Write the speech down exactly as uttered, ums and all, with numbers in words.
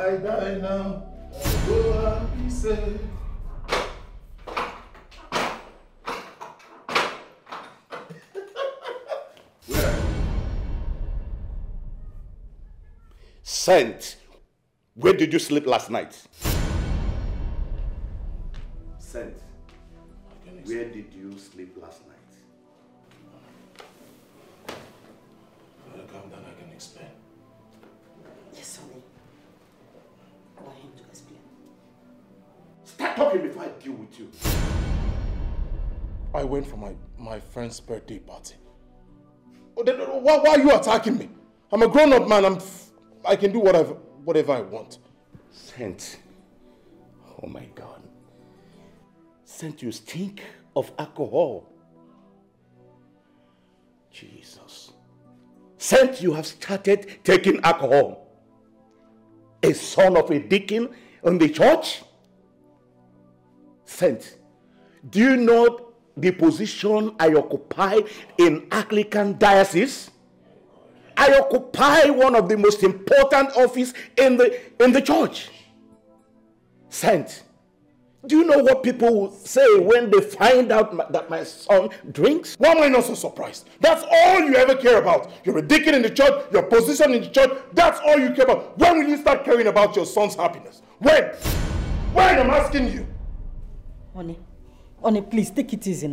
I die now, go and be saved. Where? Saint, where did you sleep last night? Saint, where did you sleep last night? Calm down, I can explain. Yes, honey. Allow him to explain. Start talking before I deal with you. I went for my, my friend's birthday party. Oh, then, why, why are you attacking me? I'm a grown-up man. I'm, I can do whatever, whatever I want. Saint, oh my God. Saint, you stink of alcohol. Jesus. Saint, you have started taking alcohol. A son of a deacon in the church? Saint, do you know the position I occupy in Anglican diocese? I occupy one of the most important offices in the, in the church. Saint, do you know what people will say when they find out my, that my son drinks? Why am I not so surprised? That's all you ever care about. You're a deacon in the church, your position in the church, that's all you care about. When will you start caring about your son's happiness? When? When, I'm asking you. Honey, honey, please take it easy now.